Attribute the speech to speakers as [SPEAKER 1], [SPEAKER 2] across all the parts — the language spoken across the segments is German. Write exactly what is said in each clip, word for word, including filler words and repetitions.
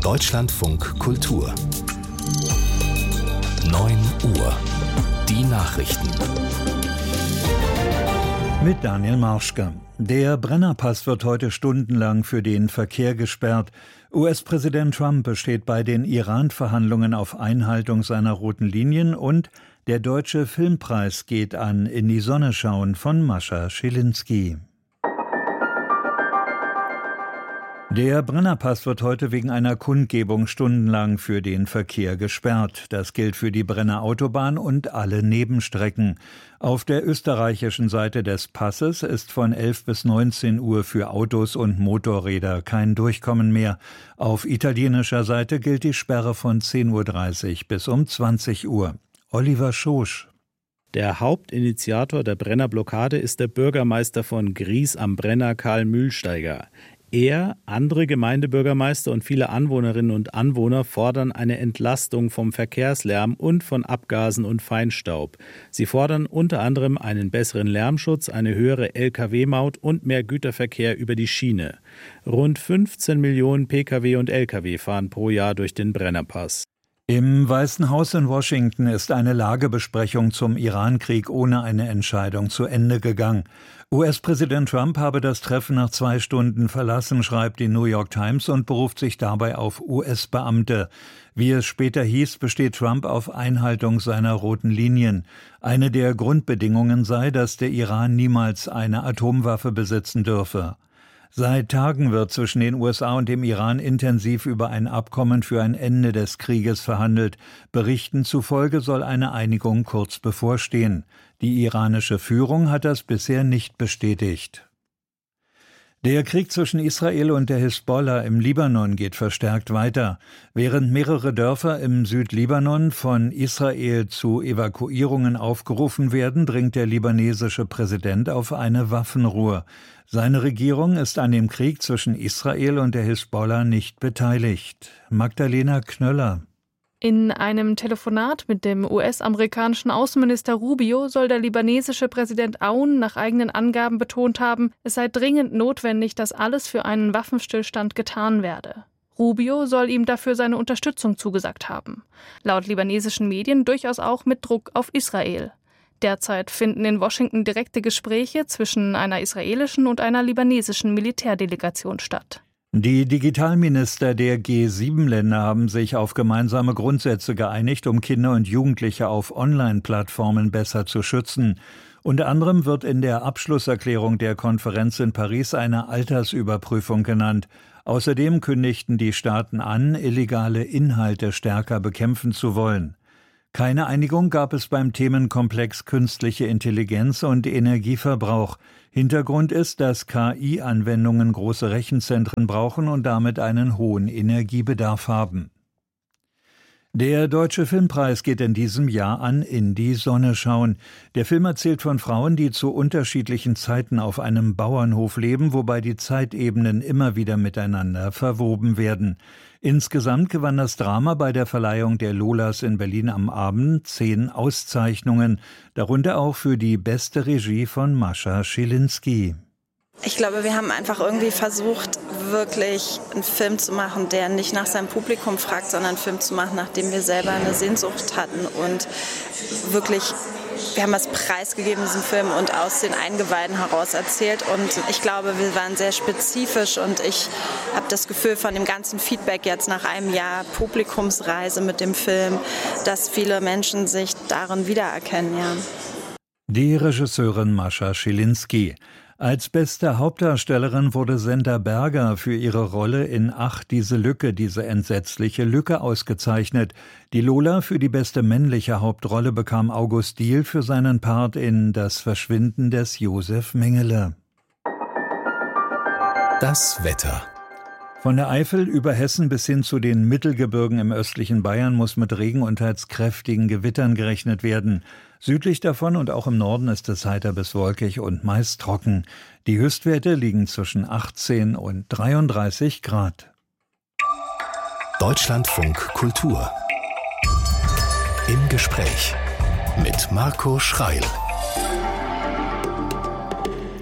[SPEAKER 1] Deutschlandfunk Kultur. neun Uhr. Die Nachrichten.
[SPEAKER 2] Mit Daniel Marschke. Der Brennerpass wird heute stundenlang für den Verkehr gesperrt. U S-Präsident Trump besteht bei den Iran-Verhandlungen auf Einhaltung seiner roten Linien und der Deutsche Filmpreis geht an In die Sonne schauen von Mascha Schilinski. Der Brennerpass wird heute wegen einer Kundgebung stundenlang für den Verkehr gesperrt. Das gilt für die Brenner Autobahn und alle Nebenstrecken. Auf der österreichischen Seite des Passes ist von elf bis neunzehn Uhr für Autos und Motorräder kein Durchkommen mehr. Auf italienischer Seite gilt die Sperre von zehn Uhr dreißig bis um zwanzig Uhr. Oliver Schosch.
[SPEAKER 3] Der Hauptinitiator der Brennerblockade ist der Bürgermeister von Gries am Brenner, Karl Mühlsteiger. Er, andere Gemeindebürgermeister und viele Anwohnerinnen und Anwohner fordern eine Entlastung vom Verkehrslärm und von Abgasen und Feinstaub. Sie fordern unter anderem einen besseren Lärmschutz, eine höhere L K W-Maut und mehr Güterverkehr über die Schiene. Rund fünfzehn Millionen P K W und L K W fahren pro Jahr durch den Brennerpass.
[SPEAKER 2] Im Weißen Haus in Washington ist eine Lagebesprechung zum Irankrieg ohne eine Entscheidung zu Ende gegangen. U S-Präsident Trump habe das Treffen nach zwei Stunden verlassen, schreibt die New York Times und beruft sich dabei auf U S-Beamte. Wie es später hieß, besteht Trump auf Einhaltung seiner roten Linien. Eine der Grundbedingungen sei, dass der Iran niemals eine Atomwaffe besitzen dürfe. Seit Tagen wird zwischen den U S A und dem Iran intensiv über ein Abkommen für ein Ende des Krieges verhandelt. Berichten zufolge soll eine Einigung kurz bevorstehen. Die iranische Führung hat das bisher nicht bestätigt. Der Krieg zwischen Israel und der Hisbollah im Libanon geht verstärkt weiter. Während mehrere Dörfer im Südlibanon von Israel zu Evakuierungen aufgerufen werden, dringt der libanesische Präsident auf eine Waffenruhe. Seine Regierung ist an dem Krieg zwischen Israel und der Hisbollah nicht beteiligt. Magdalena Knöller.
[SPEAKER 4] In einem Telefonat mit dem U S-amerikanischen Außenminister Rubio soll der libanesische Präsident Aoun nach eigenen Angaben betont haben, es sei dringend notwendig, dass alles für einen Waffenstillstand getan werde. Rubio soll ihm dafür seine Unterstützung zugesagt haben. Laut libanesischen Medien durchaus auch mit Druck auf Israel. Derzeit finden in Washington direkte Gespräche zwischen einer israelischen und einer libanesischen Militärdelegation statt.
[SPEAKER 2] Die Digitalminister der G sieben Länder haben sich auf gemeinsame Grundsätze geeinigt, um Kinder und Jugendliche auf Online-Plattformen besser zu schützen. Unter anderem wird in der Abschlusserklärung der Konferenz in Paris eine Altersüberprüfung genannt. Außerdem kündigten die Staaten an, illegale Inhalte stärker bekämpfen zu wollen. Keine Einigung gab es beim Themenkomplex künstliche Intelligenz und Energieverbrauch. Hintergrund ist, dass K I-Anwendungen große Rechenzentren brauchen und damit einen hohen Energiebedarf haben. Der Deutsche Filmpreis geht in diesem Jahr an In die Sonne schauen. Der Film erzählt von Frauen, die zu unterschiedlichen Zeiten auf einem Bauernhof leben, wobei die Zeitebenen immer wieder miteinander verwoben werden. Insgesamt gewann das Drama bei der Verleihung der Lolas in Berlin am Abend zehn Auszeichnungen, darunter auch für die beste Regie von Mascha Schilinski.
[SPEAKER 5] Ich glaube, wir haben einfach irgendwie versucht, wirklich einen Film zu machen, der nicht nach seinem Publikum fragt, sondern einen Film zu machen, nach dem wir selber eine Sehnsucht hatten. Und wirklich, wir haben was preisgegeben in diesem Film und aus den Eingeweiden heraus erzählt. Und ich glaube, wir waren sehr spezifisch und ich habe das Gefühl von dem ganzen Feedback jetzt nach einem Jahr Publikumsreise mit dem Film, dass viele Menschen sich darin wiedererkennen. Ja.
[SPEAKER 2] Die Regisseurin Mascha Schilinski. Als beste Hauptdarstellerin wurde Senta Berger für ihre Rolle in Ach, diese Lücke, diese entsetzliche Lücke ausgezeichnet. Die Lola für die beste männliche Hauptrolle bekam August Diehl für seinen Part in Das Verschwinden des Josef Mengele.
[SPEAKER 1] Das Wetter.
[SPEAKER 2] Von der Eifel über Hessen bis hin zu den Mittelgebirgen im östlichen Bayern muss mit Regen und teils kräftigen Gewittern gerechnet werden. Südlich davon und auch im Norden ist es heiter bis wolkig und meist trocken. Die Höchstwerte liegen zwischen achtzehn und dreiunddreißig Grad.
[SPEAKER 1] Deutschlandfunk Kultur. Im Gespräch mit Marco Schreil.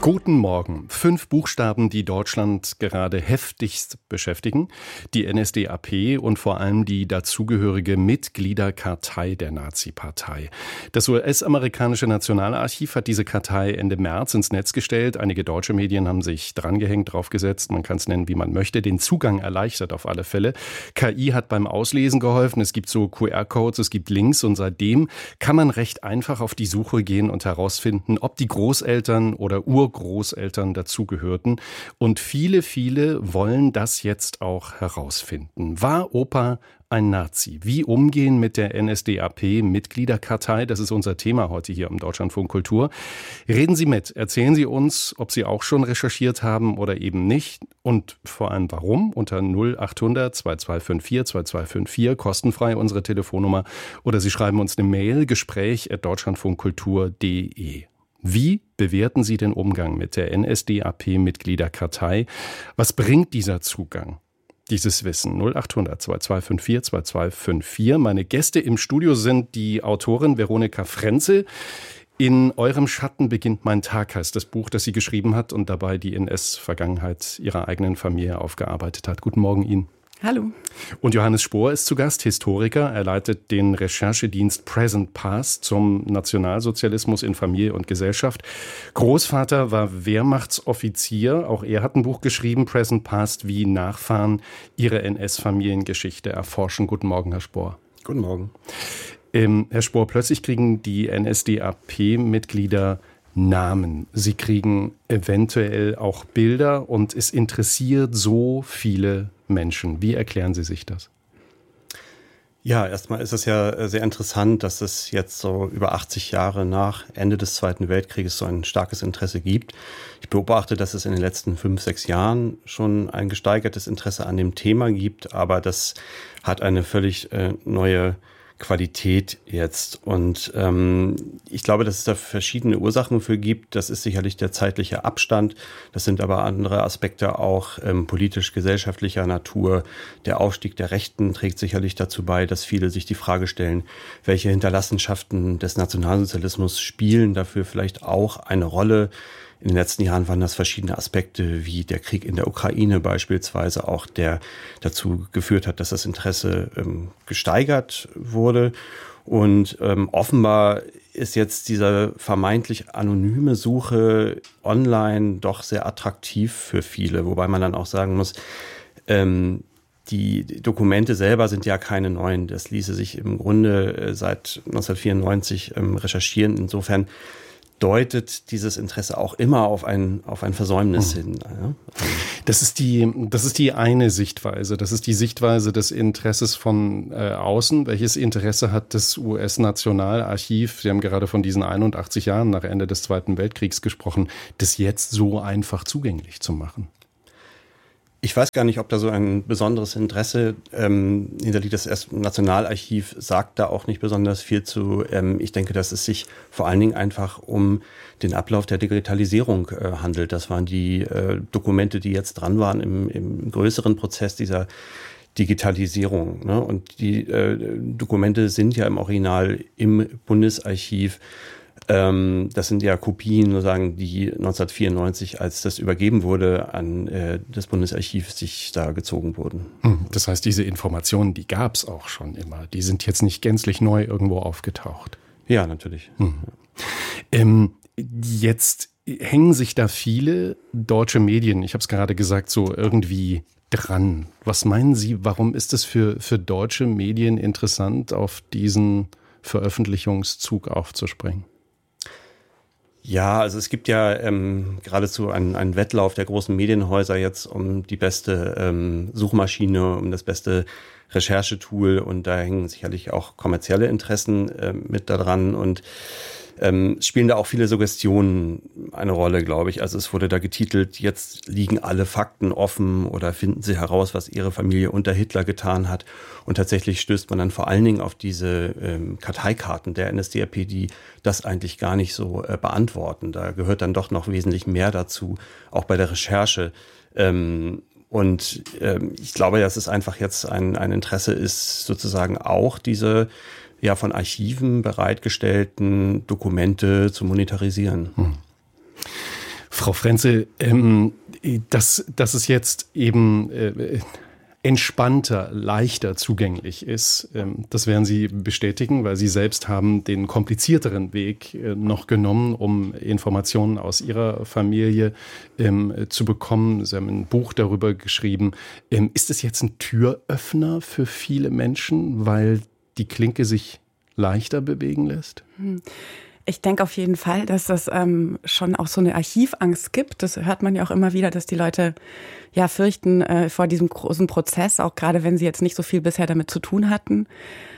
[SPEAKER 6] Guten Morgen. Fünf Buchstaben, die Deutschland gerade heftigst beschäftigen. Die N S D A P und vor allem die dazugehörige Mitgliederkartei der Nazi-Partei. Das U S-amerikanische Nationalarchiv hat diese Kartei Ende März ins Netz gestellt. Einige deutsche Medien haben sich drangehängt, draufgesetzt. Man kann es nennen, wie man möchte. Den Zugang erleichtert auf alle Fälle. K I hat beim Auslesen geholfen. Es gibt so Q R-Codes, es gibt Links und seitdem kann man recht einfach auf die Suche gehen und herausfinden, ob die Großeltern oder Urgroßeltern Großeltern dazugehörten. Und viele, viele wollen das jetzt auch herausfinden. War Opa ein Nazi? Wie umgehen mit der N S D A P-Mitgliederkartei? Das ist unser Thema heute hier im Deutschlandfunk Kultur. Reden Sie mit. Erzählen Sie uns, ob Sie auch schon recherchiert haben oder eben nicht. Und vor allem warum. Unter null achthundert zwei zwei fünf vier zwei zwei fünf vier, kostenfrei unsere Telefonnummer. Oder Sie schreiben uns eine Mail, gespräch at deutschlandfunkkultur punkt de. Wie bewerten Sie den Umgang mit der N S D A P-Mitgliederkartei? Was bringt dieser Zugang, dieses Wissen? null achthundert zwei zwei fünf vier zwei zwei fünf vier. Meine Gäste im Studio sind die Autorin Veronika Frenzel. In eurem Schatten beginnt mein Tag heißt das Buch, das sie geschrieben hat und dabei die N S-Vergangenheit ihrer eigenen Familie aufgearbeitet hat. Guten Morgen Ihnen.
[SPEAKER 7] Hallo.
[SPEAKER 6] Und Johannes Spohr ist zu Gast, Historiker. Er leitet den Recherchedienst Present Past zum Nationalsozialismus in Familie und Gesellschaft. Großvater war Wehrmachtsoffizier. Auch er hat ein Buch geschrieben, Present Past, wie Nachfahren ihre N S-Familiengeschichte erforschen. Guten Morgen, Herr Spohr.
[SPEAKER 7] Guten Morgen.
[SPEAKER 6] Ähm, Herr Spohr, plötzlich kriegen die N S D A P-Mitglieder Namen. Sie kriegen eventuell auch Bilder und es interessiert so viele Menschen. Wie erklären Sie sich das?
[SPEAKER 7] Ja, erstmal ist es ja sehr interessant, dass es jetzt so über achtzig Jahre nach Ende des Zweiten Weltkrieges so ein starkes Interesse gibt. Ich beobachte, dass es in den letzten fünf, sechs Jahren schon ein gesteigertes Interesse an dem Thema gibt, aber das hat eine völlig äh, neue Qualität jetzt. Und ähm, ich glaube, dass es da verschiedene Ursachen für gibt. Das ist sicherlich der zeitliche Abstand. Das sind aber andere Aspekte auch ähm, politisch-gesellschaftlicher Natur. Der Aufstieg der Rechten trägt sicherlich dazu bei, dass viele sich die Frage stellen, welche Hinterlassenschaften des Nationalsozialismus spielen dafür vielleicht auch eine Rolle. In den letzten Jahren waren das verschiedene Aspekte, wie der Krieg in der Ukraine beispielsweise auch, der dazu geführt hat, dass das Interesse ähm, gesteigert wurde. Und ähm, offenbar ist jetzt diese vermeintlich anonyme Suche online doch sehr attraktiv für viele, wobei man dann auch sagen muss, ähm, die Dokumente selber sind ja keine neuen. Das ließe sich im Grunde äh, seit neunzehnhundertvierundneunzig ähm, recherchieren. Insofern deutet dieses Interesse auch immer auf ein, auf ein Versäumnis mhm. hin. Ja?
[SPEAKER 6] Das ist die, das ist die eine Sichtweise. Das ist die Sichtweise des Interesses von äh, außen. Welches Interesse hat das U S-Nationalarchiv? Sie haben gerade von diesen einundachtzig Jahren nach Ende des Zweiten Weltkriegs gesprochen, das jetzt so einfach zugänglich zu machen.
[SPEAKER 7] Ich weiß gar nicht, ob da so ein besonderes Interesse ähm, hinterliegt. Das Nationalarchiv sagt da auch nicht besonders viel zu. Ähm, ich denke, dass es sich vor allen Dingen einfach um den Ablauf der Digitalisierung äh, handelt. Das waren die äh, Dokumente, die jetzt dran waren im, im größeren Prozess dieser Digitalisierung. Ne? Und die äh, Dokumente sind ja im Original im Bundesarchiv. Ähm, das sind ja Kopien, sozusagen, die neunzehnhundertvierundneunzig, als das übergeben wurde an äh, das Bundesarchiv, sich da gezogen wurden.
[SPEAKER 6] Das heißt, diese Informationen, die gab es auch schon immer. Die sind jetzt nicht gänzlich neu irgendwo aufgetaucht.
[SPEAKER 7] Ja, natürlich.
[SPEAKER 6] Hm. Ähm, jetzt hängen sich da viele deutsche Medien, ich habe es gerade gesagt, so irgendwie dran. Was meinen Sie, warum ist es für, für deutsche Medien interessant, auf diesen Veröffentlichungszug aufzuspringen?
[SPEAKER 7] Ja, also es gibt ja ähm, geradezu einen, einen Wettlauf der großen Medienhäuser jetzt um die beste ähm, Suchmaschine, um das beste Recherchetool, und da hängen sicherlich auch kommerzielle Interessen äh, mit daran und ähm, spielen da auch viele Suggestionen eine Rolle, glaube ich. Also es wurde da getitelt, jetzt liegen alle Fakten offen oder finden Sie heraus, was Ihre Familie unter Hitler getan hat. Und tatsächlich stößt man dann vor allen Dingen auf diese ähm, Karteikarten der N S D A P, die das eigentlich gar nicht so äh, beantworten. Da gehört dann doch noch wesentlich mehr dazu, auch bei der Recherche. Ähm, und ähm, ich glaube, dass es einfach jetzt ein, ein Interesse ist, sozusagen auch diese ja von Archiven bereitgestellten Dokumente zu monetarisieren. Hm.
[SPEAKER 6] Frau Frenzel, ähm, dass, dass es jetzt eben äh, entspannter, leichter zugänglich ist, ähm, das werden Sie bestätigen, weil Sie selbst haben den komplizierteren Weg äh, noch genommen, um Informationen aus Ihrer Familie ähm, zu bekommen. Sie haben ein Buch darüber geschrieben. Ähm, ist es jetzt ein Türöffner für viele Menschen, weil die Klinke sich leichter bewegen lässt?
[SPEAKER 8] Hm. Ich denke auf jeden Fall, dass das ähm, schon auch so eine Archivangst gibt. Das hört man ja auch immer wieder, dass die Leute ja fürchten äh, vor diesem großen Prozess, auch gerade wenn sie jetzt nicht so viel bisher damit zu tun hatten.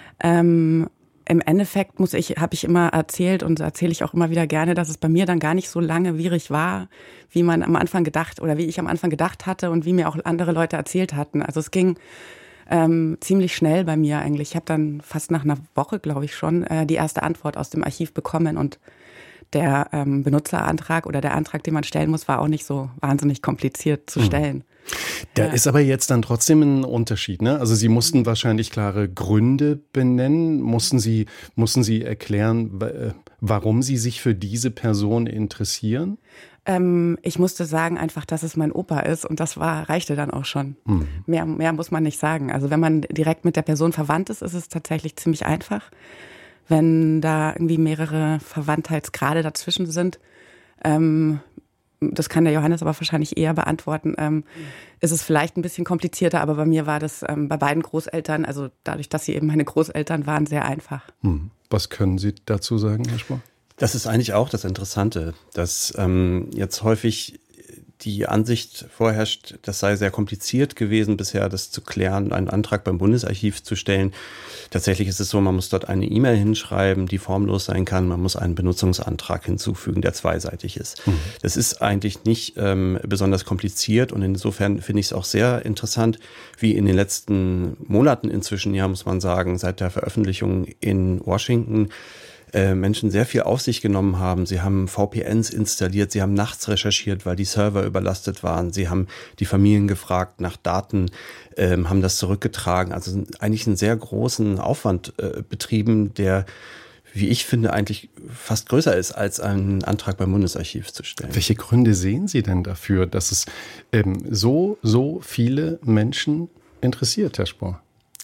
[SPEAKER 8] Ähm, Im Endeffekt muss ich, habe ich immer erzählt und erzähle ich auch immer wieder gerne, dass es bei mir dann gar nicht so langwierig war, wie man am Anfang gedacht oder wie ich am Anfang gedacht hatte und wie mir auch andere Leute erzählt hatten. Also es ging Ähm, ziemlich schnell bei mir eigentlich. Ich habe dann fast nach einer Woche, glaube ich schon, äh, die erste Antwort aus dem Archiv bekommen und der ähm, Benutzerantrag oder der Antrag, den man stellen muss, war auch nicht so wahnsinnig kompliziert zu stellen.
[SPEAKER 6] Da
[SPEAKER 8] ja.
[SPEAKER 6] ist aber jetzt dann trotzdem ein Unterschied, ne? Also Sie mussten wahrscheinlich klare Gründe benennen. Mussten Sie, mussten Sie erklären, warum Sie sich für diese Person interessieren?
[SPEAKER 8] Ähm, ich musste sagen einfach, dass es mein Opa ist und das war, reichte dann auch schon. Mhm. Mehr, mehr muss man nicht sagen. Also wenn man direkt mit der Person verwandt ist, ist es tatsächlich ziemlich einfach. Wenn da irgendwie mehrere Verwandtheitsgrade dazwischen sind, ähm, das kann der Johannes aber wahrscheinlich eher beantworten, ähm, mhm. ist es vielleicht ein bisschen komplizierter, aber bei mir war das ähm, bei beiden Großeltern, also dadurch, dass sie eben meine Großeltern waren, sehr einfach.
[SPEAKER 6] Mhm. Was können Sie dazu sagen, Herr Spohr?
[SPEAKER 7] Das ist eigentlich auch das Interessante, dass ähm, jetzt häufig die Ansicht vorherrscht, das sei sehr kompliziert gewesen, bisher das zu klären, einen Antrag beim Bundesarchiv zu stellen. Tatsächlich ist es so, man muss dort eine E-Mail hinschreiben, die formlos sein kann. Man muss einen Benutzungsantrag hinzufügen, der zweiseitig ist. Mhm. Das ist eigentlich nicht ähm, besonders kompliziert und insofern finde ich es auch sehr interessant, wie in den letzten Monaten inzwischen, ja muss man sagen, seit der Veröffentlichung in Washington, Menschen sehr viel auf sich genommen haben. Sie haben V P Ns installiert, sie haben nachts recherchiert, weil die Server überlastet waren. Sie haben die Familien gefragt nach Daten, ähm, haben das zurückgetragen. Also eigentlich einen sehr großen Aufwand äh, betrieben, der, wie ich finde, eigentlich fast größer ist, als einen Antrag beim Bundesarchiv zu stellen.
[SPEAKER 6] Welche Gründe sehen Sie denn dafür, dass es ähm, so, so viele Menschen interessiert, Herr Spohr?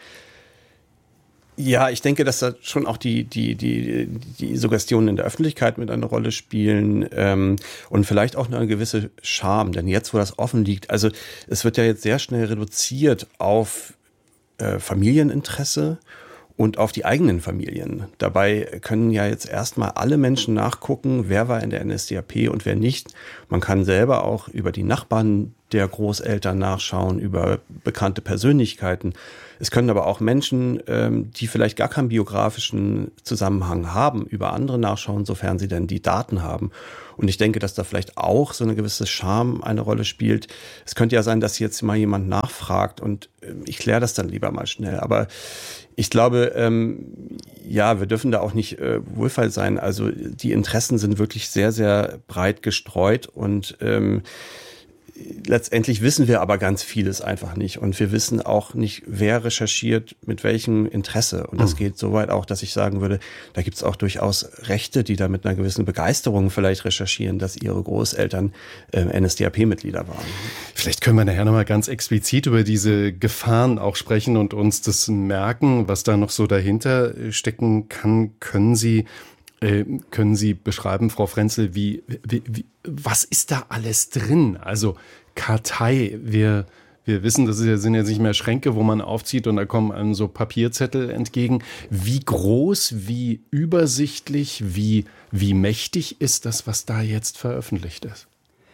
[SPEAKER 7] Ja, ich denke, dass da schon auch die die die die Suggestionen in der Öffentlichkeit mit einer Rolle spielen ähm, und vielleicht auch eine gewisse Scham, denn jetzt, wo das offen liegt, also es wird ja jetzt sehr schnell reduziert auf äh, Familieninteresse und auf die eigenen Familien. Dabei können ja jetzt erstmal alle Menschen nachgucken, wer war in der N S D A P und wer nicht. Man kann selber auch über die Nachbarn der Großeltern nachschauen, über bekannte Persönlichkeiten. Es können aber auch Menschen, ähm, die vielleicht gar keinen biografischen Zusammenhang haben, über andere nachschauen, sofern sie denn die Daten haben. Und ich denke, dass da vielleicht auch so eine gewisse Scham eine Rolle spielt. Es könnte ja sein, dass jetzt mal jemand nachfragt und äh, ich kläre das dann lieber mal schnell. Aber ich glaube, ähm, ja, wir dürfen da auch nicht äh, wohlfeil sein. Also die Interessen sind wirklich sehr, sehr breit gestreut und ähm, letztendlich wissen wir aber ganz vieles einfach nicht. Und wir wissen auch nicht, wer recherchiert, mit welchem Interesse. Und das mhm. geht so weit auch, dass ich sagen würde, da gibt es auch durchaus Rechte, die da mit einer gewissen Begeisterung vielleicht recherchieren, dass ihre Großeltern äh, N S D A P-Mitglieder waren.
[SPEAKER 6] Vielleicht können wir nachher nochmal ganz explizit über diese Gefahren auch sprechen und uns das merken, was da noch so dahinter stecken kann. Können Sie Äh, können Sie beschreiben, Frau Frenzel, wie, wie, wie, was ist da alles drin? Also Kartei, wir, wir wissen, das sind jetzt nicht mehr Schränke, wo man aufzieht und da kommen einem so Papierzettel entgegen. Wie groß, wie übersichtlich, wie, wie mächtig ist das, was da jetzt veröffentlicht ist?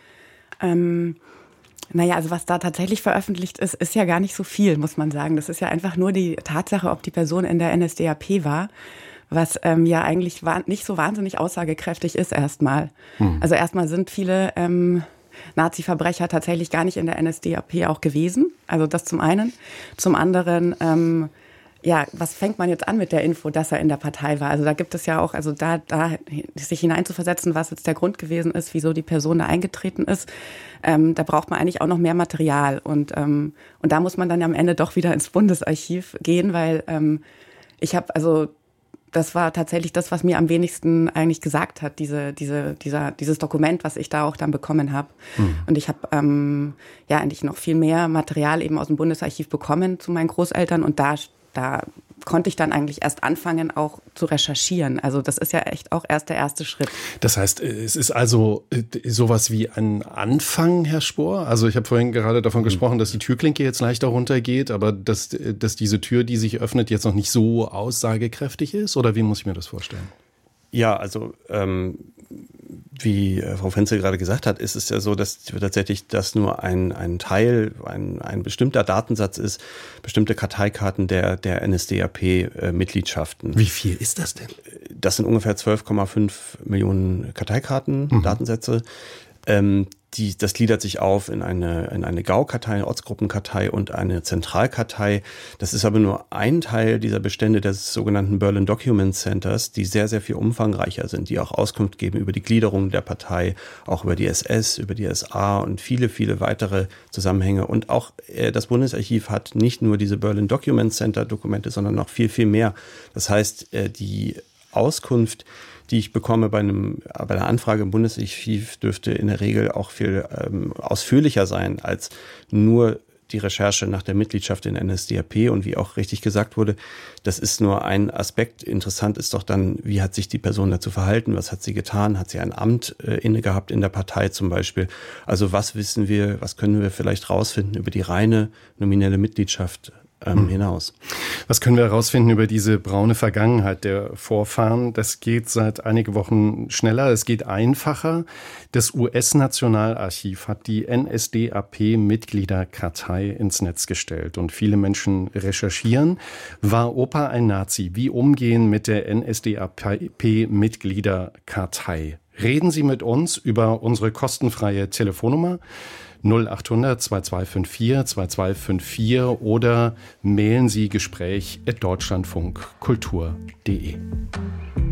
[SPEAKER 8] Ähm... Naja, also was da tatsächlich veröffentlicht ist, ist ja gar nicht so viel, muss man sagen. Das ist ja einfach nur die Tatsache, ob die Person in der N S D A P war, was ähm, ja eigentlich nicht so wahnsinnig aussagekräftig ist erstmal. Hm. Also erstmal sind viele ähm, Nazi-Verbrecher tatsächlich gar nicht in der N S D A P auch gewesen. Also das zum einen. Zum anderen, ähm, ja, was fängt man jetzt an mit der Info, dass er in der Partei war? Also da gibt es ja auch, also da, da sich hineinzuversetzen, was jetzt der Grund gewesen ist, wieso die Person da eingetreten ist, ähm, da braucht man eigentlich auch noch mehr Material. Und, ähm, und da muss man dann am Ende doch wieder ins Bundesarchiv gehen, weil ähm, ich habe also das war tatsächlich das, was mir am wenigsten eigentlich gesagt hat, diese, diese, dieser, dieses Dokument, was ich da auch dann bekommen habe. Mhm. Und ich habe ähm, ja eigentlich noch viel mehr Material eben aus dem Bundesarchiv bekommen zu meinen Großeltern und da, da konnte ich dann eigentlich erst anfangen, auch zu recherchieren. Also das ist ja echt auch erst der erste Schritt.
[SPEAKER 6] Das heißt, es ist also sowas wie ein Anfang, Herr Spohr? Also ich habe vorhin gerade davon gesprochen, dass die Türklinke jetzt leichter runtergeht, aber dass, dass diese Tür, die sich öffnet, jetzt noch nicht so aussagekräftig ist? Oder wie muss ich mir das vorstellen?
[SPEAKER 7] Ja, also ähm, wie Frau Frenzel gerade gesagt hat, ist es ja so, dass tatsächlich das nur ein, ein Teil, ein, ein bestimmter Datensatz ist, bestimmte Karteikarten der, der N S D A P-Mitgliedschaften.
[SPEAKER 6] Wie viel ist das denn?
[SPEAKER 7] Das sind ungefähr zwölf Komma fünf Millionen Karteikarten, mhm. Datensätze. Ähm, die, das gliedert sich auf in eine, in eine Gaukartei, eine Ortsgruppenkartei und eine Zentralkartei. Das ist aber nur ein Teil dieser Bestände des sogenannten Berlin Document Centers, die sehr, sehr viel umfangreicher sind, die auch Auskunft geben über die Gliederung der Partei, auch über die S S, über die S A und viele, viele weitere Zusammenhänge. Und auch äh, das Bundesarchiv hat nicht nur diese Berlin Document Center Dokumente, sondern noch viel, viel mehr. Das heißt, äh, die Auskunft, die ich bekomme bei einem bei einer Anfrage im Bundesarchiv, dürfte in der Regel auch viel ähm, ausführlicher sein als nur die Recherche nach der Mitgliedschaft in N S D A P. Und wie auch richtig gesagt wurde, das ist nur ein Aspekt. Interessant ist doch dann, wie hat sich die Person dazu verhalten? Was hat sie getan? Hat sie ein Amt äh, inne gehabt in der Partei zum Beispiel? Also was wissen wir, was können wir vielleicht rausfinden über die reine nominelle Mitgliedschaft ähm, hinaus?
[SPEAKER 6] Was können wir herausfinden über diese braune Vergangenheit der Vorfahren? Das geht seit einigen Wochen schneller, es geht einfacher. Das U S-Nationalarchiv hat die N S D A P-Mitgliederkartei ins Netz gestellt und viele Menschen recherchieren. War Opa ein Nazi? Wie umgehen mit der N S D A P-Mitgliederkartei? Reden Sie mit uns über unsere kostenfreie Telefonnummer null achthundert zweiundzwanzig vierundfünfzig zweiundzwanzig vierundfünfzig oder mailen Sie Gespräch at deutschlandfunk kultur punkt de.